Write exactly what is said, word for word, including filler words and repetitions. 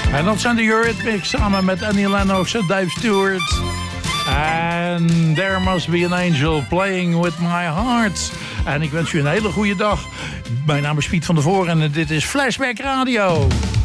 En dat zijn de Eurythmics samen met Annie Lennox en Dave Stewart. En There Must Be an Angel Playing With My Heart. En ik wens u een hele goede dag. Mijn naam is Piet van der Voort en dit is Flashback Radio.